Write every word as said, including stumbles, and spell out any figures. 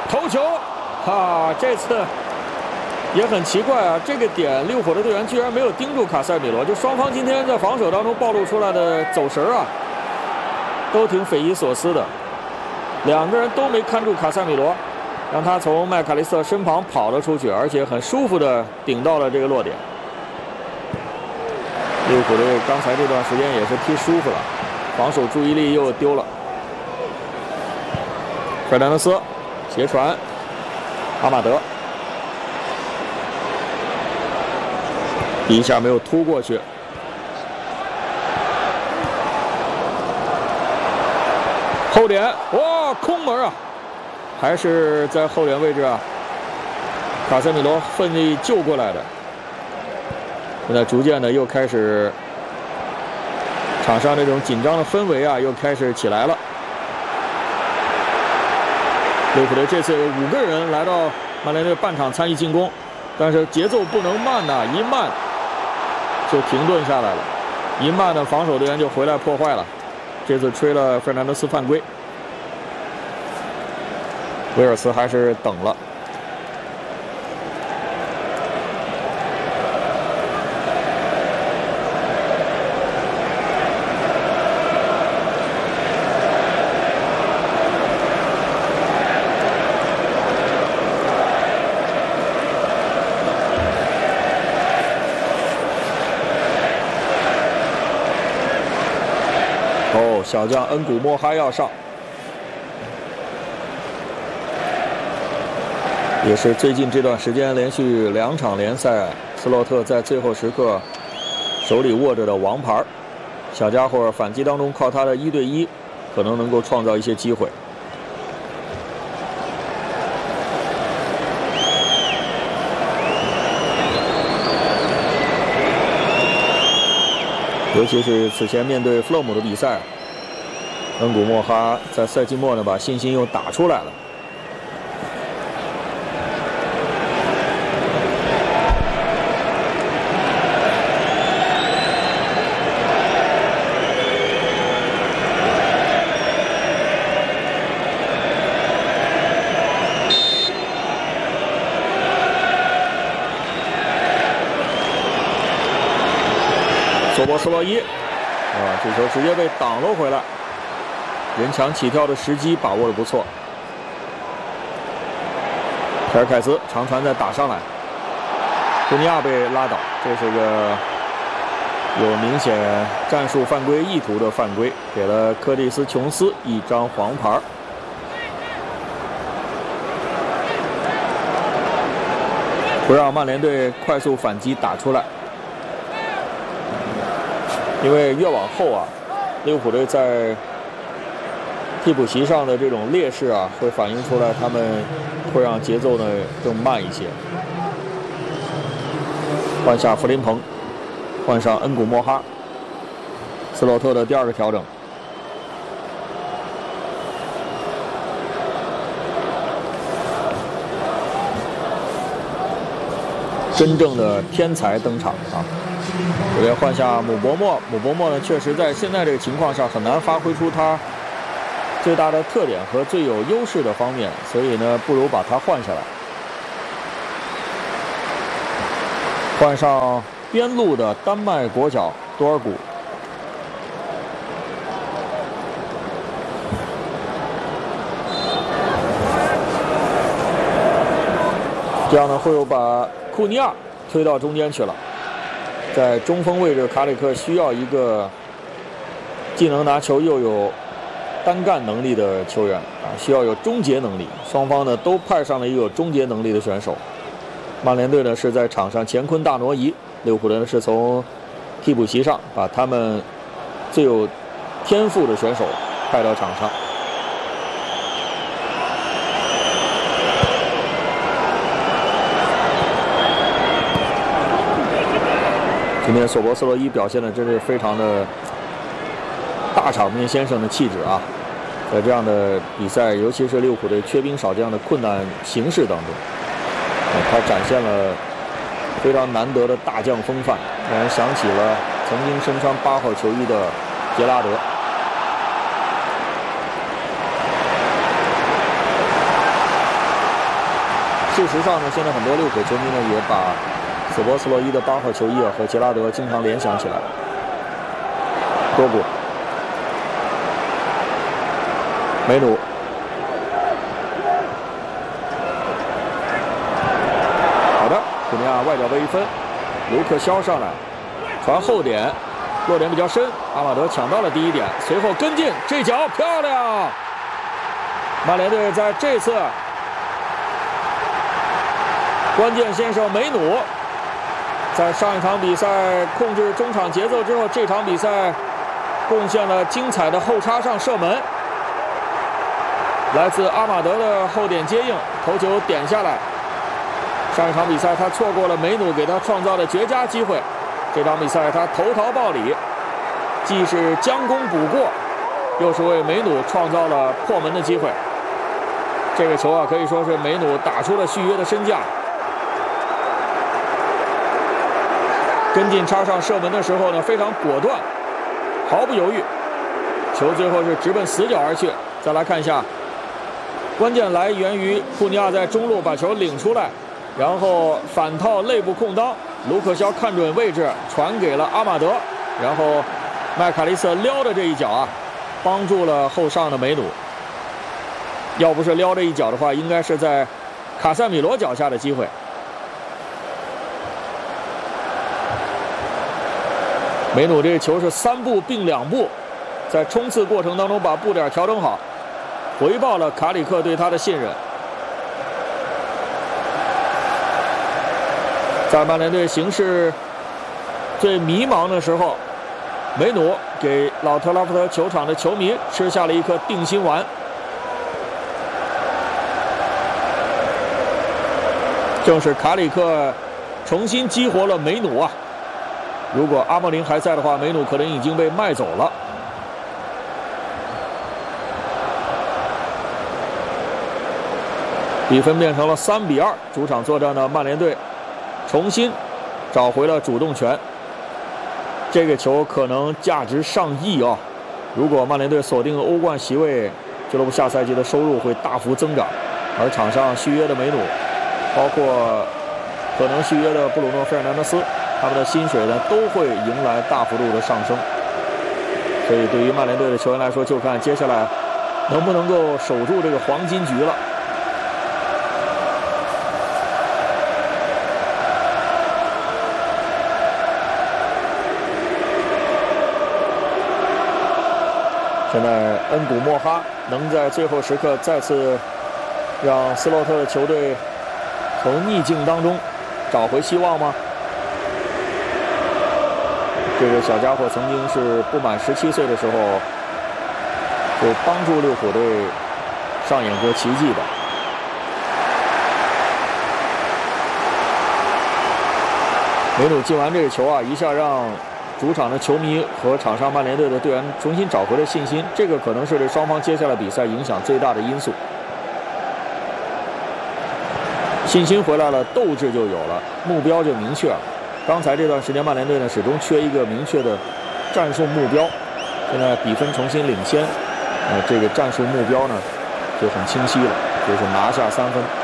头球，哈，这次也很奇怪啊，这个点六虎的队员居然没有盯住卡塞米罗，就双方今天在防守当中暴露出来的走神啊，都挺匪夷所思的。两个人都没看住卡塞米罗，让他从麦卡利斯特身旁跑了出去，而且很舒服的顶到了这个落点。利物浦队刚才这段时间也是踢舒服了，防守注意力又丢了。费尔南德斯斜传，阿马德一下没有突过去。后点，哇，空门啊！还是在后点位置啊，卡塞米罗奋力救过来的。现在逐渐的又开始，场上这种紧张的氛围啊，又开始起来了。利物浦队这次有五个人来到曼联队半场参与进攻，但是节奏不能慢呐、啊，一慢就停顿下来了，一慢的防守队员就回来破坏了。这次吹了费尔南德斯犯规，威尔斯还是等了。哦，小将恩古莫哈要上，也是最近这段时间连续两场联赛，斯洛特在最后时刻手里握着的王牌。小家伙反击当中靠他的一对一，可能能够创造一些机会。尤其是此前面对弗洛姆的比赛，恩古莫哈在赛季末呢把信心又打出来了。索博斯洛伊，啊，这球直接被挡了回来，人墙起跳的时机把握的不错。皮尔凯斯长传再打上来，库尼亚被拉倒，这是个有明显战术犯规意图的犯规，给了柯蒂斯·琼斯一张黄牌。不让曼联队快速反击打出来。因为越往后啊，利物浦队在替补席上的这种劣势啊，会反映出来，他们会让节奏呢更慢一些。换下弗林彭，换上恩古莫哈，斯洛特的第二个调整。真正的天才登场啊！这边换下姆伯莫，姆伯莫呢，确实在现在这个情况上很难发挥出他最大的特点和最有优势的方面，所以呢，不如把他换下来。换上边路的丹麦国脚多尔古。这样呢，会有把库尼亚推到中间去了。在中锋位置，卡里克需要一个既能拿球又有单干能力的球员啊，需要有终结能力。双方呢都派上了一个有终结能力的选手。曼联队呢是在场上乾坤大挪移，利物浦呢是从替补席上把他们最有天赋的选手派到场上。今天索博斯洛伊表现的真是非常的大场面先生的气质啊！在这样的比赛，尤其是利物浦队缺兵少将的困难形势当中，他展现了非常难得的大将风范，让人想起了曾经身穿八号球衣的杰拉德。 事实上呢，现在很多六口球迷呢也把索博斯洛伊的八号球衣啊和杰拉德经常联想起来。多古，梅努，好的，库尼亚外脚背一分，卢克肖上来，传后点，落点比较深，阿马德抢到了第一点，随后跟进，这脚漂亮！曼联队在这次关键先生梅努，在上一场比赛控制中场节奏之后，这场比赛贡献了精彩的后插上射门，来自阿马德的后点接应，头球点下来。上一场比赛他错过了梅努给他创造的绝佳机会，这场比赛他投桃报李，既是将功补过，又是为梅努创造了破门的机会。这个球啊，可以说是梅努打出了续约的身价。跟进插上射门的时候呢，非常果断，毫不犹豫，球最后是直奔死角而去。再来看一下，关键来源于库尼亚在中路把球领出来，然后反套内部空当，卢克肖看准位置传给了阿马德，然后麦卡利瑟撩的这一脚啊，帮助了后上的梅努。要不是撩这一脚的话，应该是在卡塞米罗脚下的机会。梅努这个球是三步并两步，在冲刺过程当中把步点调整好，回报了卡里克对他的信任。在曼联队形势最迷茫的时候，梅努给老特拉福德球场的球迷吃下了一颗定心丸。正是卡里克重新激活了梅努啊！如果阿莫林还在的话，梅努可能已经被卖走了。比分变成了三比二，主场作战的曼联队重新找回了主动权。这个球可能价值上亿啊！如果曼联队锁定欧冠席位，俱乐部下赛季的收入会大幅增长，而场上续约的梅努，包括可能续约的布鲁诺·费尔南德斯，他们的薪水呢都会迎来大幅度的上升。所以对于曼联队的球员来说，就看接下来能不能够守住这个黄金局了。现在恩古莫哈能在最后时刻再次让斯洛特的球队从逆境当中找回希望吗？这个小家伙曾经是不满十七岁的时候就帮助利物浦队上演过奇迹的。梅努进完这个球啊，一下让主场的球迷和场上曼联队的队员重新找回了信心，这个可能是对双方接下来比赛影响最大的因素。信心回来了，斗志就有了，目标就明确了。刚才这段时间曼联队呢始终缺一个明确的战术目标，现在比分重新领先，呃，这个战术目标呢就很清晰了，就是拿下三分。